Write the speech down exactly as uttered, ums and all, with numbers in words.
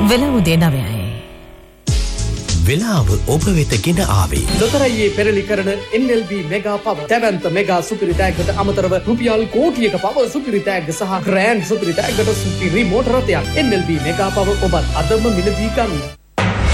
වෙලව උදේ නවයයි. වෙලාව ඔබ වෙත ගෙන ආවේ ලොතරැයියේ පෙරලි කරන එන් එල් බී මෙගා පවර් දැවැන්ත මෙගා සුපිරි ටැග්ගට අමතරව රුපියල් කෝටියක පවර් සුපිරි ටැග්ග සහ ග්‍රෑන්ඩ් සුපිරි ටැග්ගට සුපිරි මෝටර රථයක් එන් එල් බී මෙගා පවර් ඔබත් අදම මිලදී ගන්න.